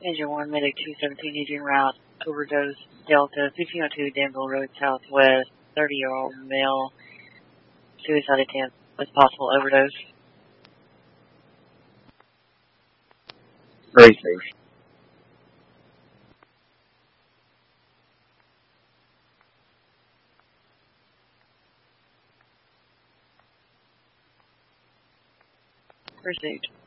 Engine 1, Medic 217, engine route, overdose, Delta, 1502 Danville Road Southwest, 30-year-old male, suicide attempt with possible overdose. Very safe. Pursuit.